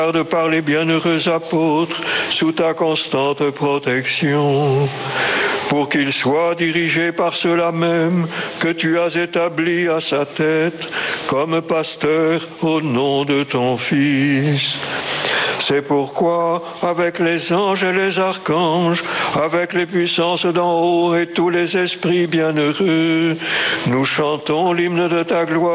Garde par les bienheureux apôtres sous ta constante protection, pour qu'ils soient dirigés par ceux-là même que tu as établis à sa tête comme pasteur au nom de ton Fils. C'est pourquoi, avec les anges et les archanges, avec les puissances d'en haut et tous les esprits bienheureux, nous chantons l'hymne de ta gloire.